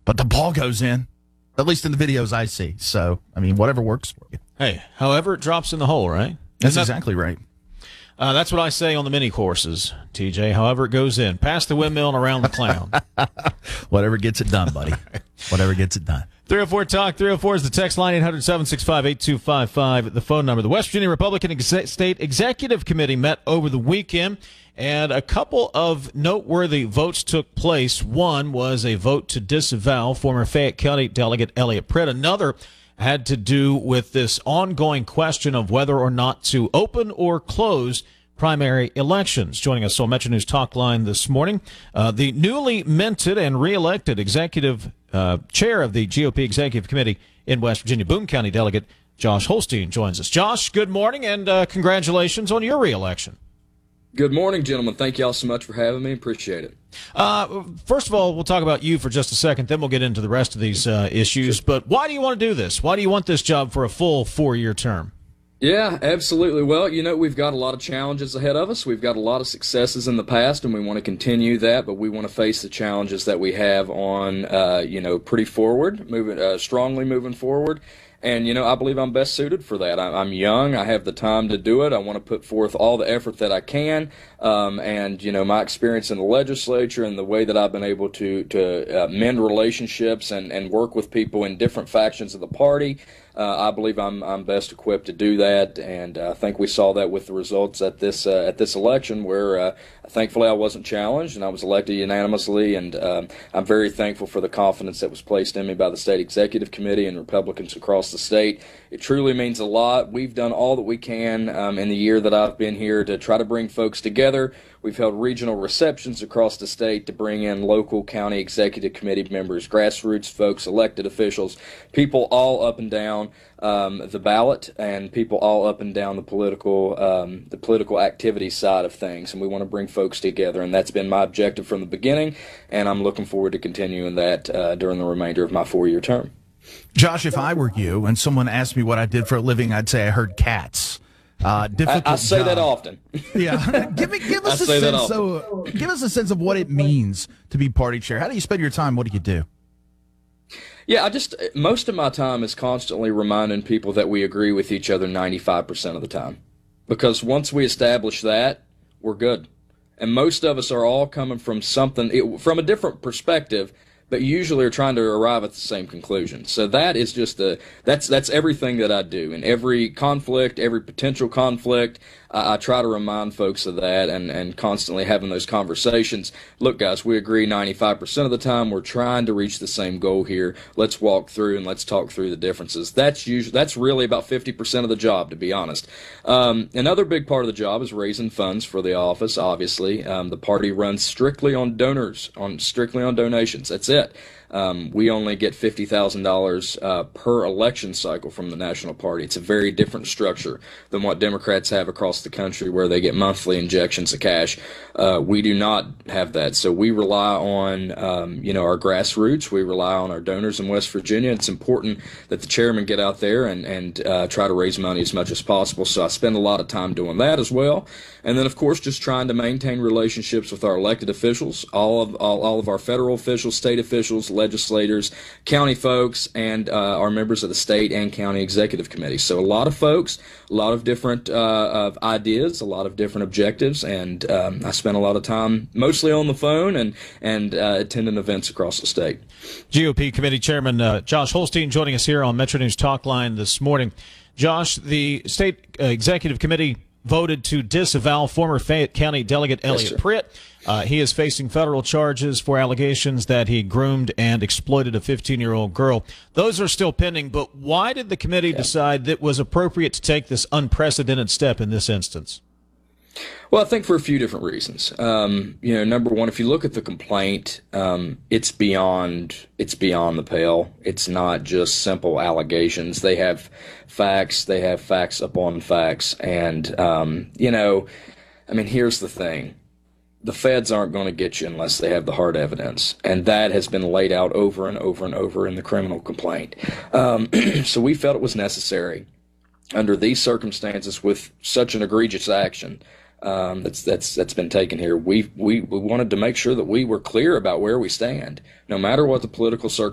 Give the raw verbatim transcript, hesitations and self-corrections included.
but the ball goes in, at least in the videos I see. So, I mean, whatever works for you. Hey, however it drops in the hole, right? That's that, exactly right. Uh, that's what I say on the mini courses, T J. However it goes in. Past the windmill and around the clown. Whatever gets it done, buddy. Whatever gets it done. three oh four talk. three oh four is the text line, eight hundred, seven six five, eight two five five, the phone number. The West Virginia Republican Ex- State Executive Committee met over the weekend, and a couple of noteworthy votes took place. One was a vote to disavow former Fayette County Delegate Elliott Pritt. Another had to do with this ongoing question of whether or not to open or close primary elections. Joining us on Metro News Talk Line this morning, uh, the newly minted and reelected executive uh, chair of the G O P Executive Committee in West Virginia, Boone County Delegate Josh Holstein joins us. Josh, good morning, and uh, congratulations on your reelection. Good morning, gentlemen. Thank you all so much for having me. Appreciate it. Uh, first of all, we'll talk about you for just a second, then we'll get into the rest of these uh, issues. But why do you want to do this? Why do you want this job for a full four-year term? Yeah, absolutely. Well, you know, we've got a lot of challenges ahead of us. We've got a lot of successes in the past, and we want to continue that, but we want to face the challenges that we have on, uh, you know, pretty forward, moving, uh, strongly moving forward. And, you know, I believe I'm best suited for that. I'm young. I have the time to do it. I want to put forth all the effort that I can. Um, and, you know, my experience in the legislature and the way that I've been able to, to uh, mend relationships and, and work with people in different factions of the party, uh, I believe I'm, I'm best equipped to do that. And uh, I think we saw that with the results at this, uh, at this election where uh, thankfully I wasn't challenged and I was elected unanimously. And um, I'm very thankful for the confidence that was placed in me by the State Executive Committee and Republicans across the state. It truly means a lot. We've done all that we can um, in the year that I've been here to try to bring folks together. We've held regional receptions across the state to bring in local county executive committee members, grassroots folks, elected officials, people all up and down um, the ballot, and people all up and down the political um, the political activity side of things. And we want to bring folks together, and that's been my objective from the beginning. And I'm looking forward to continuing that uh, during the remainder of my four-year term. Josh, if I were you and someone asked me what I did for a living, I'd say I herd cats. Uh, difficult I, I say job. that often. Yeah, give me give us I a say sense. So, give us a sense of what it means to be party chair. How do you spend your time? What do you do? Yeah, I just most of my time is constantly reminding people that we agree with each other ninety-five percent of the time, because once we establish that, we're good. And most of us are all coming from something it, from a different perspective, but usually are trying to arrive at the same conclusion. So that is just a that's that's everything that I do. In every conflict, every potential conflict, I, I try to remind folks of that and, and constantly having those conversations. Look, guys, we agree ninety-five percent of the time. We're trying to reach the same goal here. Let's walk through and let's talk through the differences. That's usually that's really about fifty percent of the job, to be honest. Um, another big part of the job is raising funds for the office. Obviously, um, the party runs strictly on donors, on strictly on donations. That's it. Um, we only get fifty thousand dollars uh, per election cycle from the national party. It's a very different structure than what Democrats have across the country, where they get monthly injections of cash. Uh, we do not have that. So we rely on, um, you know, our grassroots. We rely on our donors in West Virginia. It's important that the chairman get out there and, and uh, try to raise money as much as possible. So I spend a lot of time doing that as well. And then, of course, just trying to maintain relationships with our elected officials, all of all, all of our federal officials, state officials, legislators, county folks, and uh, our members of the state and county executive committee. So a lot of folks, a lot of different uh, of ideas, a lot of different objectives, and um, I spent a lot of time mostly on the phone and, and uh, attending events across the state. G O P Committee Chairman uh, Josh Holstein joining us here on Metro News Talk Line this morning. Josh, the State uh, Executive Committee voted to disavow former Fayette County Delegate Elliott yes, Pritt. Uh, he is facing federal charges for allegations that he groomed and exploited a fifteen-year-old girl. Those are still pending, but why did the committee yeah. decide that it was appropriate to take this unprecedented step in this instance? Well, I think for a few different reasons. Um, you know, number one, if you look at the complaint, um, it's beyond it's beyond the pale. It's not just simple allegations. They have facts. They have facts upon facts. And, um, you know, I mean, here's the thing. The feds aren't going to get you unless they have the hard evidence. And that has been laid out over and over and over in the criminal complaint. Um, so we felt it was necessary under these circumstances with such an egregious action Um, that's that's that's been taken here. We we we wanted to make sure that we were clear about where we stand, no matter what the political circumstances.